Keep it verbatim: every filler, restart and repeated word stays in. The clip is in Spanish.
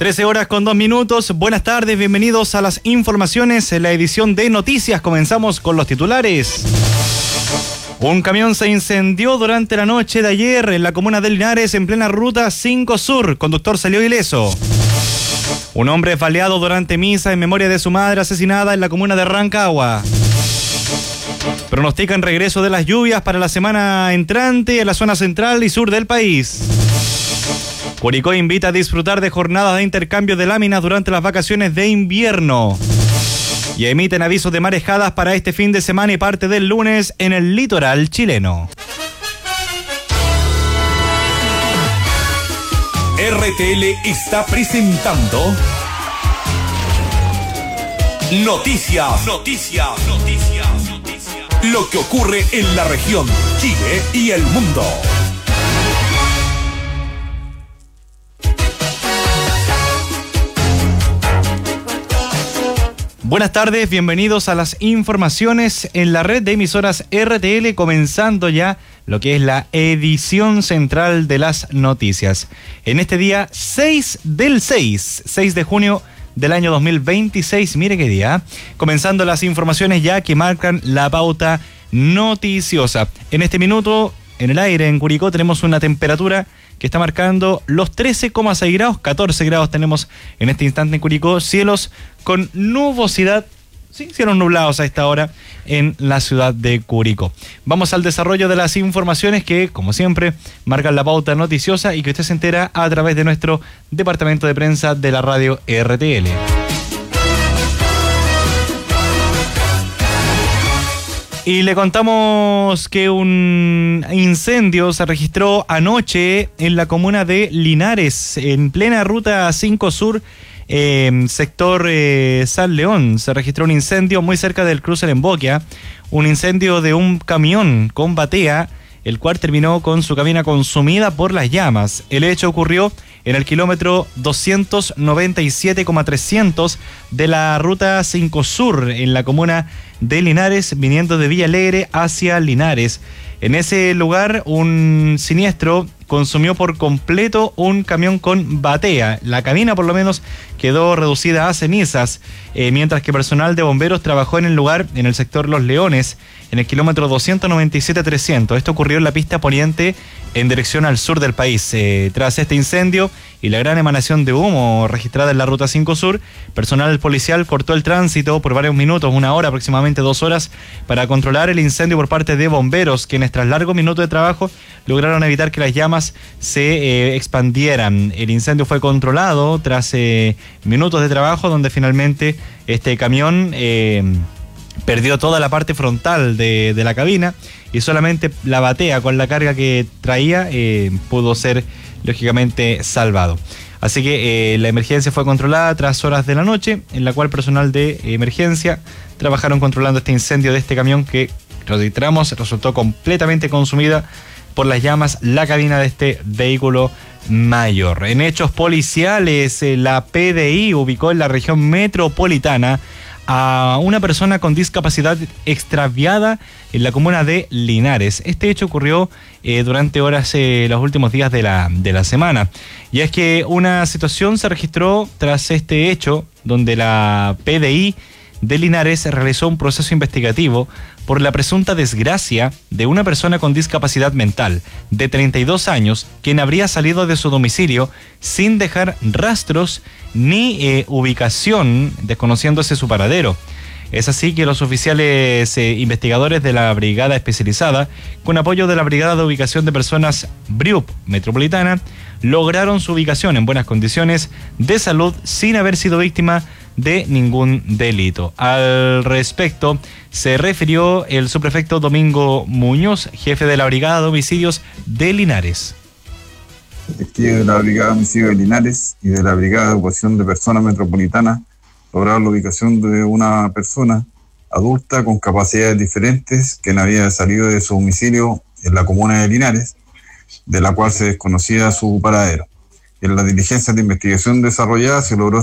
trece horas con dos minutos. Buenas tardes, bienvenidos a las informaciones en la edición de noticias. Comenzamos con los titulares. Un camión se incendió durante la noche de ayer en la comuna de Linares en plena ruta cinco Sur. Conductor salió ileso. Un hombre baleado durante misa en memoria de su madre asesinada en la comuna de Rancagua. Pronostican regreso de las lluvias para la semana entrante en la zona central y sur del país. Curicó invita a disfrutar de jornadas de intercambio de láminas durante las vacaciones de invierno. Y emiten avisos de marejadas para este fin de semana y parte del lunes en el litoral chileno. R T L está presentando Noticias, Noticias, Noticias, Noticias. Lo que ocurre en la región, Chile y el mundo. Buenas tardes, bienvenidos a las informaciones en la red de emisoras R T L, comenzando ya lo que es la edición central de las noticias. En este día seis del seis, seis de junio del año dos mil veintiséis, mire qué día, comenzando las informaciones ya que marcan la pauta noticiosa. En este minuto, en el aire en Curicó tenemos una temperatura que está marcando los trece coma seis grados, catorce grados tenemos en este instante en Curicó, cielos con nubosidad, sí, cielos nublados a esta hora en la ciudad de Curicó. Vamos al desarrollo de las informaciones que, como siempre, marcan la pauta noticiosa y que usted se entera a través de nuestro departamento de prensa de la radio R T L. Y le contamos que un incendio se registró anoche en la comuna de Linares, en plena ruta cinco Sur, eh, sector eh, San León. Se registró un incendio muy cerca del cruce Lemboquia, un incendio de un camión con batea, el cual terminó con su cabina consumida por las llamas. El hecho ocurrió en el kilómetro doscientos noventa y siete coma trescientos de la ruta cinco Sur, en la comuna de Linares, viniendo de Villa Alegre hacia Linares. En ese lugar, un siniestro consumió por completo un camión con batea. La cabina, por lo menos, quedó reducida a cenizas, eh, mientras que personal de bomberos trabajó en el lugar, en el sector Los Leones, en el kilómetro doscientos noventa y siete trescientos. Esto ocurrió en la pista poniente en dirección al sur del país. Eh, tras este incendio y la gran emanación de humo registrada en la ruta cinco Sur, personal policial cortó el tránsito por varios minutos, una hora, aproximadamente dos horas, para controlar el incendio por parte de bomberos, quienes tras largos minutos de trabajo lograron evitar que las llamas se eh, expandieran. El incendio fue controlado tras eh, minutos de trabajo, donde finalmente este camión eh, perdió toda la parte frontal de, de la cabina y solamente la batea con la carga que traía eh, pudo ser lógicamente salvado. Así que eh, la emergencia fue controlada tras horas de la noche, en la cual personal de emergencia trabajaron controlando este incendio de este camión que, registramos, resultó completamente consumida por las llamas la cabina de este vehículo mayor. En hechos policiales, eh, la P D I ubicó en la región metropolitana a una persona con discapacidad extraviada en la comuna de Linares. Este hecho ocurrió eh, durante horas, eh, los últimos días de la, de la semana. Y es que una situación se registró tras este hecho, donde la P D I de Linares realizó un proceso investigativo por la presunta desgracia de una persona con discapacidad mental de treinta y dos años, quien habría salido de su domicilio sin dejar rastros ni eh, ubicación, desconociéndose su paradero. Es así que los oficiales eh, investigadores de la Brigada Especializada, con apoyo de la Brigada de Ubicación de Personas B R I U P Metropolitana, lograron su ubicación en buenas condiciones de salud sin haber sido víctima de ningún delito. Al respecto, se refirió el subprefecto Domingo Muñoz, jefe de la Brigada de Homicidios de Linares. Detectives de la Brigada de Homicidios de Linares y de la Brigada de Ocupación de Personas Metropolitana lograron la ubicación de una persona adulta con capacidades diferentes que había salido de su domicilio en la comuna de Linares, de la cual se desconocía su paradero. En las diligencias de investigación desarrolladas se logró